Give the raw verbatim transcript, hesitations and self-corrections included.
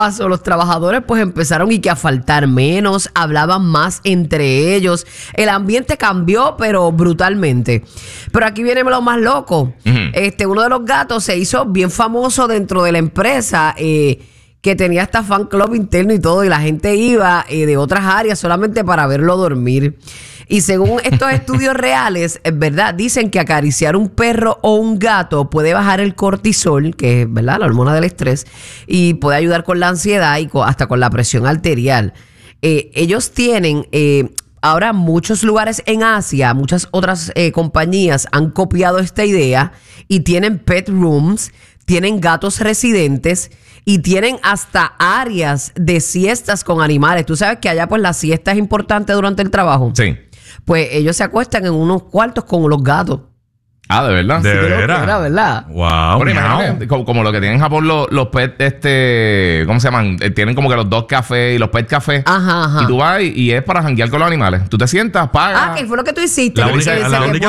Los trabajadores pues empezaron y que a faltar menos, hablaban más entre ellos. El ambiente cambió, pero brutalmente. Pero aquí viene lo más loco. Uh-huh. Este, uno de los gatos se hizo bien famoso dentro de la empresa, eh, que tenía hasta fan club interno y todo, y la gente iba eh, de otras áreas solamente para verlo dormir. Y según estos estudios reales, es verdad, dicen que acariciar un perro o un gato puede bajar el cortisol, que es, ¿verdad?, la hormona del estrés, y puede ayudar con la ansiedad y con, hasta con la presión arterial. Eh, ellos tienen, eh, ahora muchos lugares en Asia, muchas otras eh, compañías han copiado esta idea y tienen pet rooms, tienen gatos residentes y tienen hasta áreas de siestas con animales. Tú sabes que allá pues la siesta es importante durante el trabajo. Sí. Pues ellos se acuestan en unos cuartos con los gatos. Ah, ¿de verdad? ¿De sí, veras? Era, ¿verdad? Wow. Bueno, imagínate, como, como lo que tienen en Japón los, los pet, este, ¿cómo se llaman? Eh, tienen como que los dog café y los pet café. Ajá, ajá. Y tú vas y, y es para janguear con los animales. Tú te sientas, pagas. Ah, ¿qué fue lo que tú hiciste? La única, la única